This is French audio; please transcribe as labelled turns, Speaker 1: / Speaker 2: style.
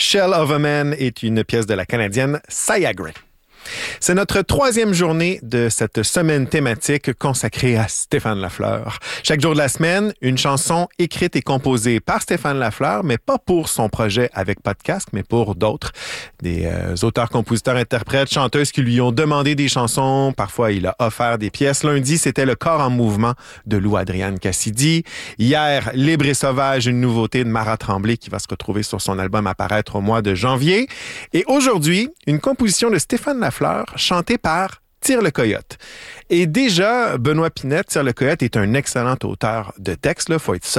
Speaker 1: Shell of a Man est une pièce de la Canadienne Saya Gray. C'est notre troisième journée de cette semaine thématique consacrée à Stéphane Lafleur. Chaque jour de la semaine, une chanson écrite et composée par Stéphane Lafleur, mais pas pour son projet avec Podcast, mais pour d'autres. Des auteurs, compositeurs, interprètes, chanteuses qui lui ont demandé des chansons. Parfois, il a offert des pièces. Lundi, c'était Le corps en mouvement de Lou-Adrienne Cassidy. Hier, Libre et sauvage, une nouveauté de Marat Tremblay qui va se retrouver sur son album à paraître au mois de janvier. Et aujourd'hui, une composition de Stéphane Lafleur chanté par Tire le Coyote. Et déjà, Benoît Pinette, Tire le Coyote, est un excellent auteur de textes. Il faut être